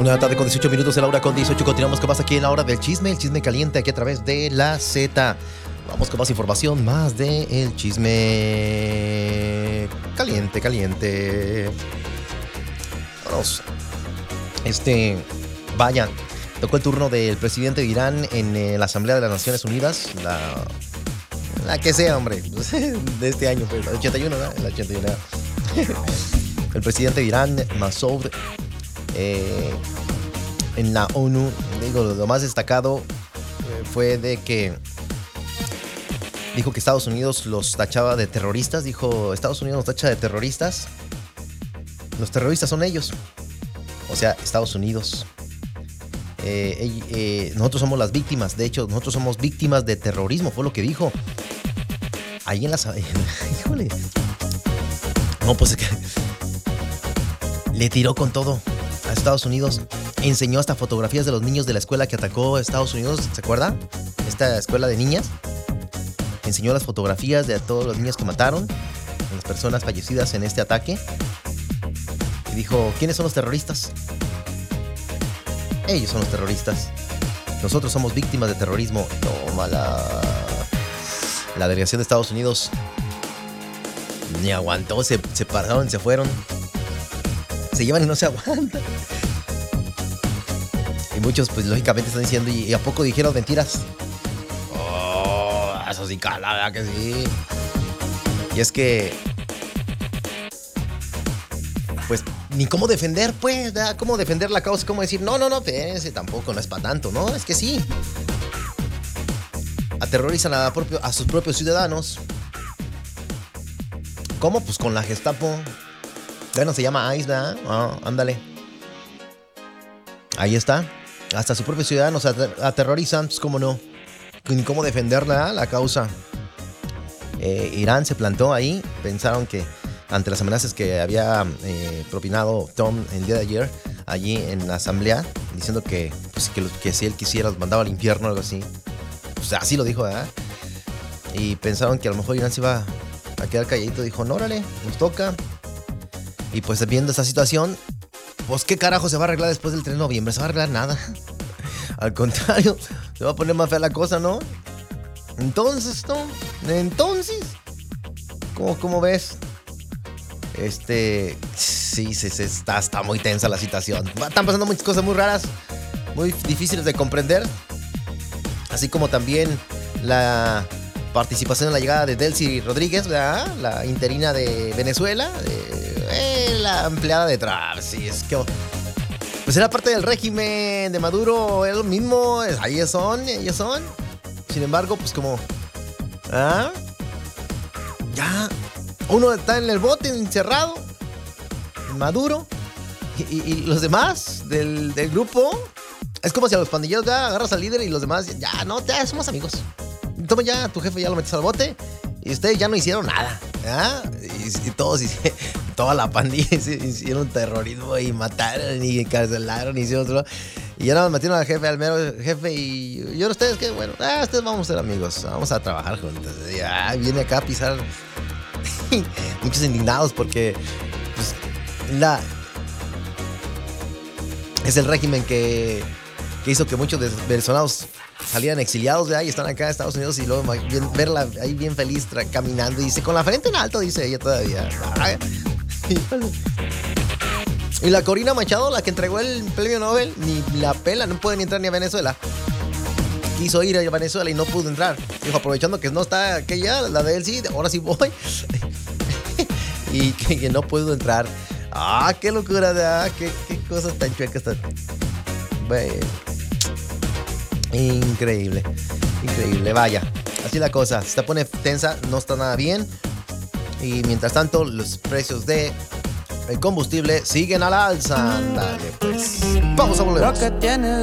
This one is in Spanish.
Una tarde con 18 minutos, en la hora con 18. Continuamos con más aquí en la hora del chisme, el chisme caliente aquí a través de la Z. Vamos con más información, más de el chisme caliente. Vamos. Vaya, tocó el turno del presidente de Irán en la Asamblea de las Naciones Unidas, la que sea, hombre, de este año, pues, el 81, ¿no? El 81. El presidente de Irán, Masoud, en la ONU, digo, lo más destacado fue de que dijo que Estados Unidos los tachaba de terroristas. Dijo, Estados Unidos nos tacha de terroristas. Los terroristas son ellos. O sea, Estados Unidos. Nosotros somos las víctimas. De hecho, nosotros somos víctimas de terrorismo. Fue lo que dijo. Ahí en las... Híjole. No, pues es que... Le tiró con todo a Estados Unidos. Enseñó hasta fotografías de los niños de la escuela que atacó a Estados Unidos. ¿Se acuerda? Esta escuela de niñas. Enseñó las fotografías de todos los niños que mataron, las personas fallecidas en este ataque. Y dijo, ¿quiénes son los terroristas? Ellos son los terroristas. Nosotros somos víctimas de terrorismo. Toma la delegación de Estados Unidos. Ni aguantó, se pararon, se fueron. Se llevan y no se aguantan. Y muchos, pues lógicamente están diciendo, ¿y a poco dijeron mentiras? Oh, eso sí cala, ¿verdad que sí? Y es que, pues, ni cómo defender, pues, ¿verdad? Cómo defender la causa, cómo decir, no, espérense, tampoco, no es para tanto, ¿no? Es que sí. Aterrorizan a sus propios ciudadanos. ¿Cómo? Pues con la Gestapo. Bueno, se llama ICE, ¿verdad? Ah, ándale. Ahí está. Hasta sus propios ciudadanos aterrorizan, pues cómo no. Ni cómo defender la causa. Irán se plantó ahí. Pensaron que ante las amenazas que había propinado Trump el día de ayer, allí en la asamblea, diciendo que si él quisiera los mandaba al infierno o algo así. Pues así lo dijo, ¿verdad? Y pensaron que a lo mejor Irán se iba a quedar calladito. Dijo, no, órale, nos toca. Y pues viendo esta situación, pues qué carajo se va a arreglar después del 3 de noviembre. Se va a arreglar nada. Al contrario, se va a poner más fea la cosa, ¿no? Entonces, ¿no? Entonces, ¿cómo ves? Sí, está muy tensa la situación. Están pasando muchas cosas muy raras, muy difíciles de comprender. Así como también la participación en la llegada de Delcy Rodríguez, ¿verdad? La interina de Venezuela, la empleada de Trump. Sí, es que pues era parte del régimen de Maduro, es lo mismo, ellos son. Sin embargo, pues como ya uno está en el bote encerrado, Maduro, y los demás del grupo, es como si a los pandilleros ya agarras al líder y los demás ya somos amigos. Toma ya, tu jefe ya lo metes al bote y ustedes ya no hicieron nada, ¿verdad? Y todos, toda la pandilla hicieron terrorismo y mataron y encarcelaron y hicieron otro. Y ya nada más metieron al jefe, al mero jefe, y ahora ustedes, ¿qué? Bueno, ustedes vamos a ser amigos, vamos a trabajar juntos. Y viene acá a pisar muchos indignados porque pues, es el régimen que hizo que muchos venezolanos salían exiliados de ahí, están acá en Estados Unidos, y luego verla ahí bien feliz caminando, y dice, con la frente en alto, dice ella todavía. Y la Corina Machado, la que entregó el premio Nobel, ni la pela, no puede ni entrar ni a Venezuela. Quiso ir a Venezuela y no pudo entrar. Dijo, aprovechando que no está aquella, la de él, sí, ahora sí voy. Y que no pudo entrar. Qué locura, ¿verdad? Qué cosas tan chuecas están. Bueno. Increíble, vaya, así la cosa, se pone tensa, no está nada bien. Y mientras tanto, los precios de el combustible siguen a la alza. Dale, pues, vamos a volver.